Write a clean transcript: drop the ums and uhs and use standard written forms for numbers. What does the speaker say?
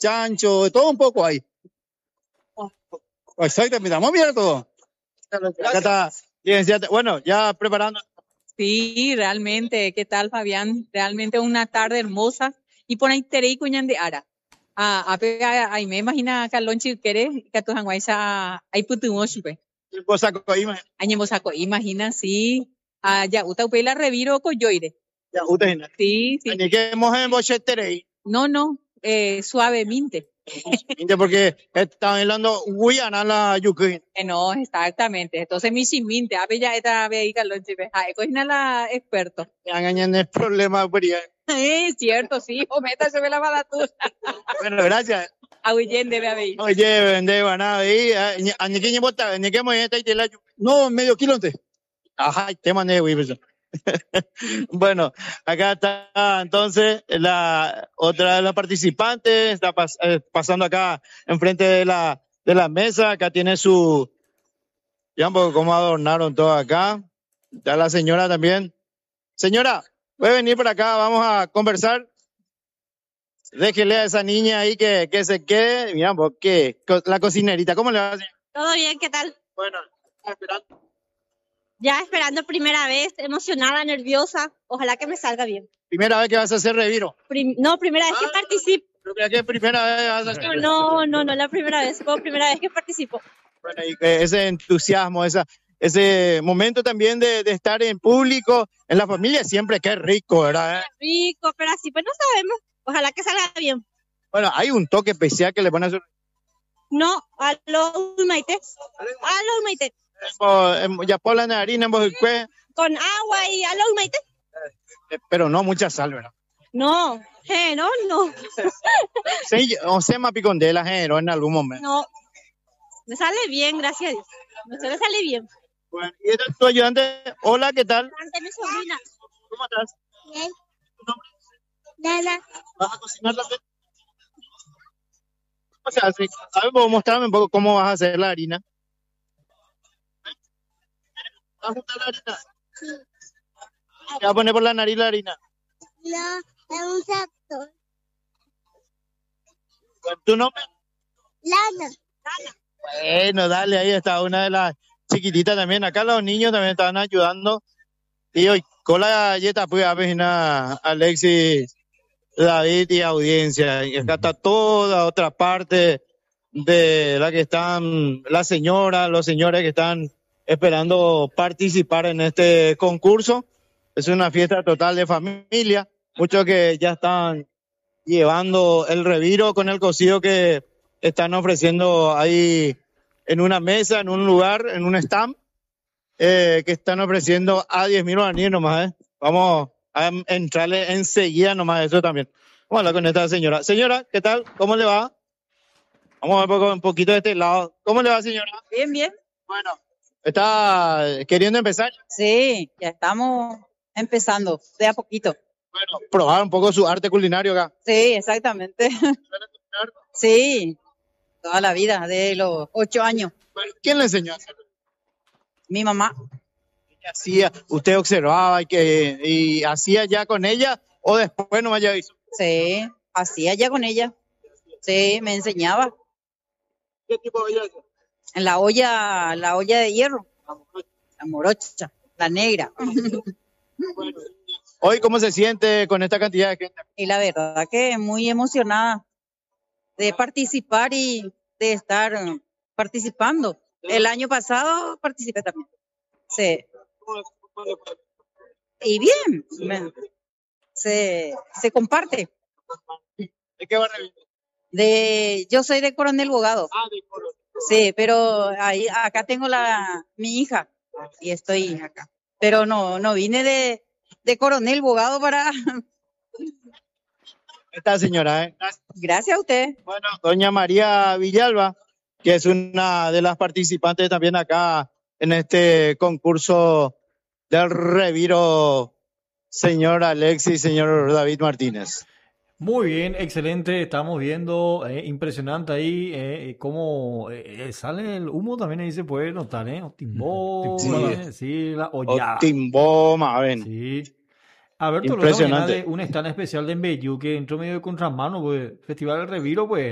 chancho, de todo un poco ahí. Exactamente, vamos a mirar todo. Acá está, licenciada. Bueno, ya preparando. Sí, realmente, ¿qué tal, Fabián? Realmente una tarde hermosa. Y por ahí terei cuñan de ara. Ahí me imagina Calonchi quiere que tu hanguaisa hay putumo chupe. Imagina, sí. Ya uta upela reviro coyoide. Ya, usted. Sí, sí. Ni que mojen bocheterei. No, suavemente. Porque está hablando Guyana la yuki. No, exactamente. Entonces, mi siminte, ya está ahí Calonchi. Es la experto. Engañan el problema, Es cierto, sí, o métase ve la balatusa. Bueno, gracias. Ahuyende, ve a ver. Oye, vende banana ahí, ni que ni bota, ni que mojen y la no, medio kilo antes. Ajá, te mandé, güey. Bueno, acá está entonces la otra de las participantes, está pasando acá enfrente de la mesa, acá tiene su, ya un poco cómo adornaron todo acá, está la señora también. Señora, puede venir por acá, vamos a conversar. Déjele a esa niña ahí que se quede, mira, que la cocinerita, ¿cómo le va a hacer? Todo bien, ¿qué tal? Bueno, esperando. Ya esperando primera vez, emocionada, nerviosa. Ojalá que me salga bien. Primera vez que vas a hacer reviro. No, primera vez que participo. Primera vez vas a hacer. No, la primera vez. Fue primera vez que participo. Bueno, y ese entusiasmo, ese momento también de estar en público, en la familia, siempre que es rico, ¿verdad? Rico, pero así pues no sabemos. Ojalá que salga bien. Bueno, hay un toque especial que le ponen a hacer. No, a los Maite. Ya por la harina, con agua y a los Maite. Pero no mucha sal, ¿verdad? No. Sí, o sea, más picondela, en algún momento. No, me sale bien, gracias a Dios. Me sale bien. Bueno, y esta es tu ayudante. Hola, ¿qué tal? Ante mi sobrina. ¿Cómo estás? Bien. ¿Tu nombre? Nada. ¿Vas a cocinar también? ¿Cómo se hace? A ver, mostrarme un poco cómo vas a hacer la harina. ¿Vas a juntar la harina? Sí. ¿Te vas a poner por la nariz la harina? No, es un saco. ¿Tu nombre? Lana. Bueno, dale, ahí está una de las chiquititas también. Acá los niños también estaban ayudando. Y hoy, con la galleta, pues, a ver, Alexis, David y audiencia. Y acá está toda otra parte de la que están las señoras, los señores que están esperando participar en este concurso. Es una fiesta total de familia. Muchos que ya están llevando el reviro con el cocido que están ofreciendo ahí en una mesa, en un lugar, en un stand, que están ofreciendo a 10.000 guaraníes nomás. Vamos a entrarle enseguida nomás eso también. Vamos a hablar con esta señora. Señora, ¿qué tal? ¿Cómo le va? Vamos a ver un poquito de este lado. ¿Cómo le va, señora? Bien. Bueno, ¿está queriendo empezar? Sí, ya estamos empezando, de a poquito. Bueno, probar un poco su arte culinario acá. Sí, exactamente. Sí, toda la vida, de los 8 años. Bueno, ¿quién le enseñó a hacerlo? Mi mamá. ¿Qué hacía? ¿Usted observaba y hacía ya con ella o después nomás ya hizo? Sí, hacía ya con ella. Sí, me enseñaba. ¿Qué tipo de olla? En la olla de hierro. La morocha, la negra. Bueno, hoy, ¿cómo se siente con esta cantidad de gente? Y la verdad que muy emocionada de participar y de estar participando. El año pasado participé también. Sí. Y bien, se comparte. ¿De qué barrio? Yo soy de Coronel Bogado. De Coronel. Sí, pero acá tengo mi hija y estoy acá. Pero no vine de Coronel Bogado para... Esta señora, Gracias a usted. Bueno, doña María Villalba, que es una de las participantes también acá en este concurso del reviro, señor Alexis, señor David Martínez. Muy bien, excelente. Estamos viendo, impresionante ahí, cómo sale el humo también ahí se puede notar, Timbó, sí, la ollada. Timbó, ven. Sí. A ver, impresionante. De un stand especial de Embellú que entró medio de contramano, pues, Festival del Reviro, pues.